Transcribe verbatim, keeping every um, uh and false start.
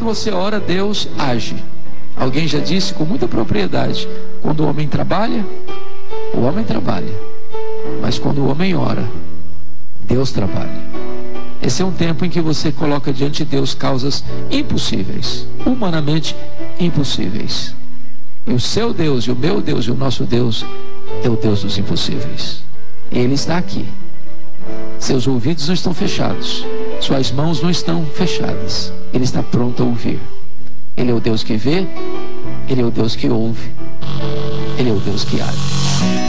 você ora, Deus age. Alguém já disse com muita propriedade: quando o homem trabalha, o homem trabalha, mas quando o homem ora, Deus trabalha. Esse é um tempo em que você coloca diante de Deus causas impossíveis, humanamente impossíveis. E o seu Deus, e o meu Deus, e o nosso Deus é o Deus dos impossíveis. Ele está aqui. Seus ouvidos não estão fechados, suas mãos não estão fechadas. Ele está pronto a ouvir. Ele é o Deus que vê, Ele é o Deus que ouve, Ele é o Deus que age.